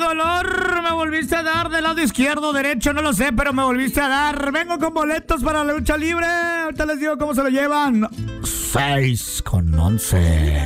dolor! Me volviste a dar del lado izquierdo, derecho, no lo sé, pero me volviste a dar. Vengo con boletos para la lucha libre. Ahorita les digo cómo se lo llevan. 6 con 11.